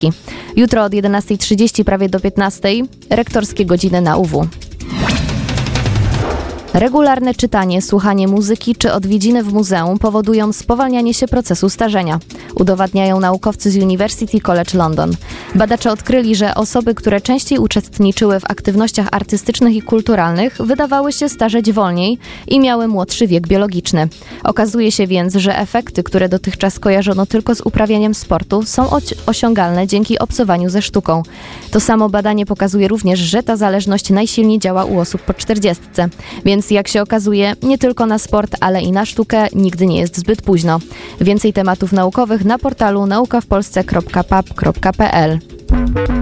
Jutro od 11:30 prawie do 15:00 rektorskie godziny na UW. Regularne czytanie, słuchanie muzyki czy odwiedziny w muzeum powodują spowalnianie się procesu starzenia. Udowadniają naukowcy z University College London. Badacze odkryli, że osoby, które częściej uczestniczyły w aktywnościach artystycznych i kulturalnych, wydawały się starzeć wolniej i miały młodszy wiek biologiczny. Okazuje się więc, że efekty, które dotychczas kojarzono tylko z uprawianiem sportu, są osiągalne dzięki obcowaniu ze sztuką. To samo badanie pokazuje również, że ta zależność najsilniej działa u osób po 40. Więc jak się okazuje, nie tylko na sport, ale i na sztukę nigdy nie jest zbyt późno. Więcej tematów naukowych na portalu naukawpolsce.pap.pl.